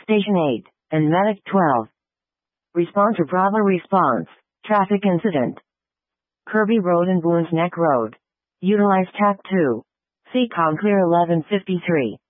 Station 8, and Medic 12. Respond to Bravo response. Traffic incident. Kirby Road and Boones Neck Road. Utilize TAP 2. Seacom clear 1153.